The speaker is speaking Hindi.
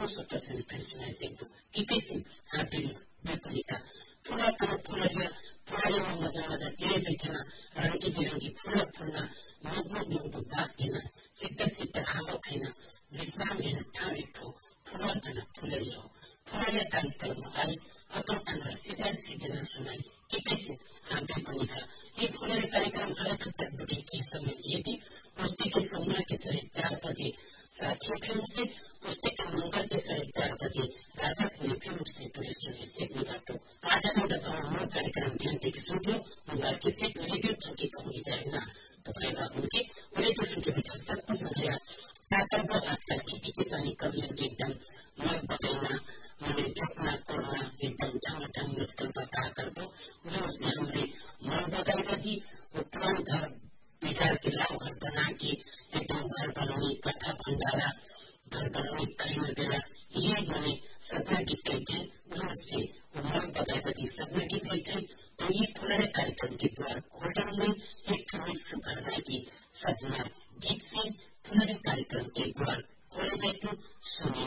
स्वतः से फिर सुनाई देंगे कि कैसे हाबिल बेपरिका पूरा तरह पूरा मजा मजा तेरे देखना रंगी बिरंगी पूरा फूलना मुगु बात देना सिद्ध खावा खाना विश्राम लेना ठाड़ी ठो पूरा तना फूले लो पूरा कार्यक्रम आई अपन अंदर सीधा सुनाई कि कैसे हाबिल बनिका ये पूरे कार्यक्रम अलग तक बड़ी के समय ये भी कुश्ती के सोमवार के 4:30 साथी फिल्म से कुश्ती के मंगल के 4:30 राजा पुणे फिल्म से पुलिस से निकाटो राजा ने बताया मूल कार्यक्रम ध्यान के सुनो मंगल के से रेडियो चौकी कहूँगी जाएगा तो भाई बाबू के रेडियो सुन के बेटा सब कुछ हो गया ताकत वो आजकल खेती के पानी कम लगे एकदम मन बदलना मैंने झुकना करना एकदम ढंग मुश्किल बता कर दो जो से हमने मन बदल जी वो पुरान घर बिगाड़ के लाओ घर बना के एकदम घर बनाने कथा भंडारा घर बनाने खरीद गया ये मैंने सपना गीत गई थे उससे मन बदल जी सपना गीत गई थे तो ये पुराने कार्यक्रम के द्वारा होटल में एक सुधरना की सजना